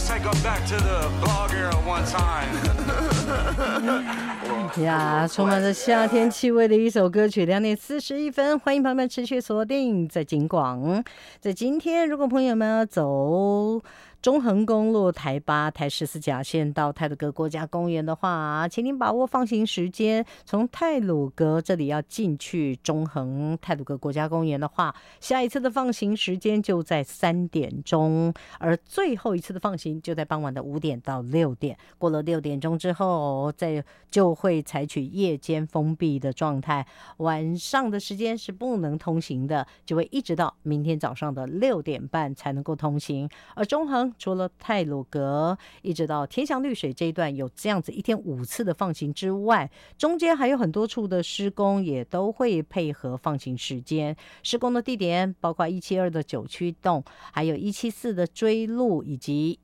呀，充满着夏天气味的一首歌曲，2:41，欢迎朋友们持续锁定在警广。在今天，如果朋友们要走中横公路台8、台14甲线到太鲁阁国家公园的话，请您把握放行时间。从太鲁阁这里要进去中横太鲁阁国家公园的话，下一次的放行时间就在3点钟，而最后一次的放行就在傍晚的5点到6点。过了6点钟之后，就会采取夜间封闭的状态，晚上的时间是不能通行的，就会一直到明天早上的6点半才能够通行。而中横除了太鲁阁一直到天祥绿水这一段有这样子1天5次的放行之外，中间还有很多处的施工也都会配合放行时间。施工的地点包括172的9区洞，还有174的追路，以及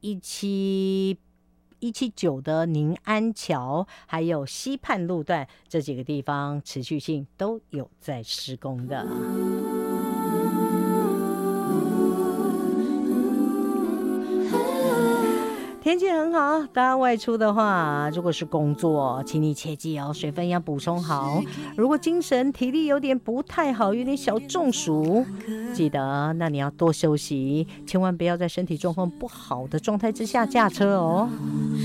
179的宁安桥，还有西畔路段，这几个地方持续性都有在施工的。天气很好，大家外出的话，如果是工作，请你切记哦，水分要补充好。如果精神体力有点不太好，有点小中暑，记得那你要多休息，千万不要在身体状况不好的状态之下驾车哦。